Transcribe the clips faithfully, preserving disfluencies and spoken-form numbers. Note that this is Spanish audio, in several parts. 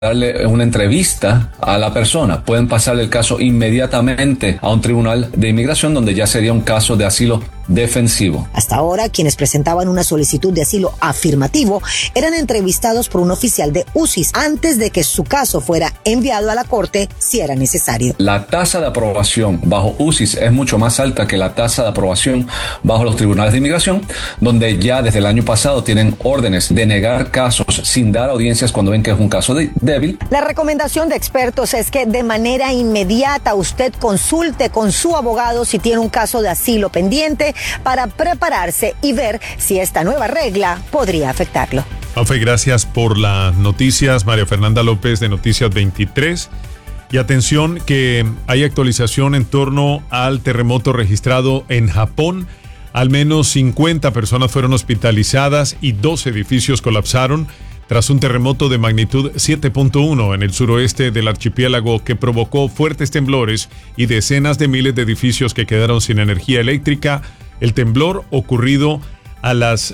darle una entrevista a la persona. Pueden pasarle el caso inmediatamente a un tribunal de inmigración donde ya sería un caso de asilo defensivo. Hasta ahora, quienes presentaban una solicitud de asilo afirmativo eran entrevistados por un oficial de U C I S antes de que su caso fuera enviado a la corte si era necesario. La tasa de aprobación bajo U C I S es mucho más alta que la tasa de aprobación bajo los tribunales de inmigración, donde ya desde el año pasado tienen órdenes de negar casos sin dar audiencias cuando ven que es un caso de, débil. La recomendación de expertos es que de manera inmediata usted consulte con su abogado si tiene un caso de asilo pendiente para prepararse y ver si esta nueva regla podría afectarlo. Mafe, gracias por las noticias. María Fernanda López de Noticias veintitrés. Y atención que hay actualización en torno al terremoto registrado en Japón. Al menos cincuenta personas fueron hospitalizadas y dos edificios colapsaron tras un terremoto de magnitud siete punto uno en el suroeste del archipiélago que provocó fuertes temblores y decenas de miles de edificios que quedaron sin energía eléctrica. El temblor ocurrido a las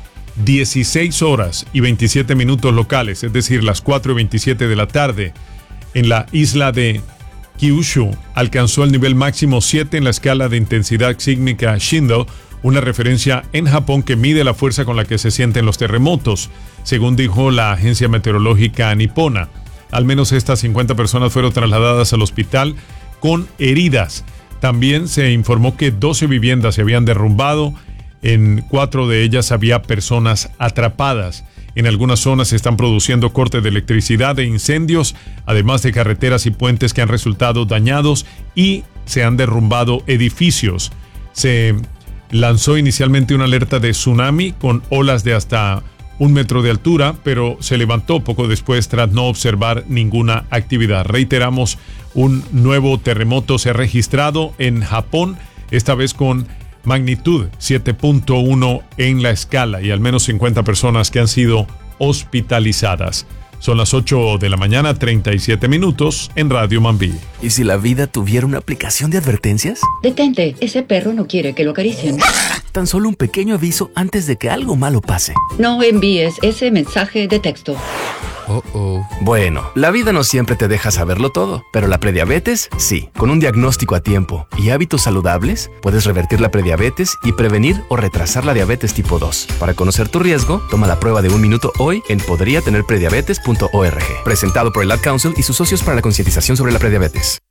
dieciséis horas y veintisiete minutos locales, es decir, las cuatro y veintisiete de la tarde, en la isla de Kyushu, alcanzó el nivel máximo siete en la escala de intensidad sísmica Shindo, una referencia en Japón que mide la fuerza con la que se sienten los terremotos, según dijo la agencia meteorológica nipona. Al menos estas cincuenta personas fueron trasladadas al hospital con heridas. También se informó que doce viviendas se habían derrumbado, en cuatro de ellas había personas atrapadas. En algunas zonas se están produciendo cortes de electricidad e incendios, además de carreteras y puentes que han resultado dañados y se han derrumbado edificios. Se lanzó inicialmente una alerta de tsunami con olas de hasta un metro de altura, pero se levantó poco después tras no observar ninguna actividad. Reiteramos, un nuevo terremoto se ha registrado en Japón, esta vez con magnitud siete punto uno en la escala y al menos cincuenta personas que han sido hospitalizadas. Son las ocho de la mañana, treinta y siete minutos en Radio Mambí. ¿Y si la vida tuviera una aplicación de advertencias? Detente, ese perro no quiere que lo acaricien. Tan solo un pequeño aviso antes de que algo malo pase. No envíes ese mensaje de texto. Oh, oh. Bueno, la vida no siempre te deja saberlo todo, pero la prediabetes, sí. Con un diagnóstico a tiempo y hábitos saludables, puedes revertir la prediabetes y prevenir o retrasar la diabetes tipo dos. Para conocer tu riesgo, toma la prueba de un minuto hoy en podría tener prediabetes punto org. Presentado por el Ad Council y sus socios para la concientización sobre la prediabetes.